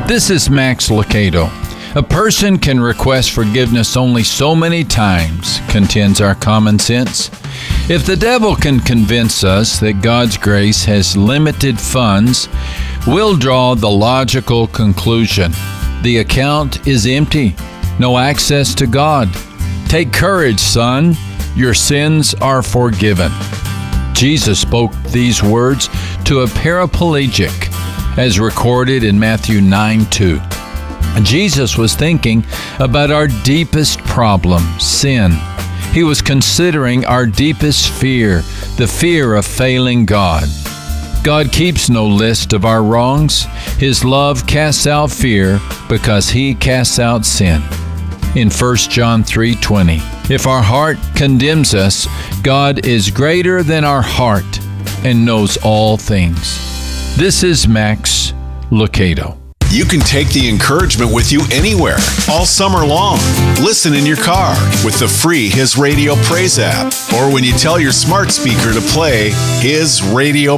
This is Max Lucado. A person can request forgiveness only so many times, contends our common sense. If the devil can convince us that God's grace has limited funds, we'll draw the logical conclusion: the account is empty, no access to God. Take courage, son. Your sins are forgiven. Jesus spoke these words to a paraplegic, as recorded in Matthew 9:2. Jesus was thinking about our deepest problem, sin. He was considering our deepest fear, the fear of failing God. God keeps no list of our wrongs. His love casts out fear because He casts out sin. In 1 John 3:20, if our heart condemns us, God is greater than our heart and knows all things. This is Max Lucado. You can take the encouragement with you anywhere, all summer long. Listen in your car with the free His Radio Praise app, or when you tell your smart speaker to play His Radio